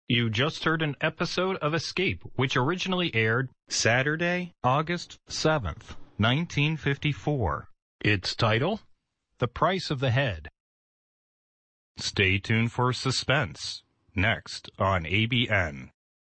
You just heard an episode of Escape, which originally aired Saturday, August 7th, 1954. Its title, The Price of the Head. Stay tuned for suspense, next on ABN.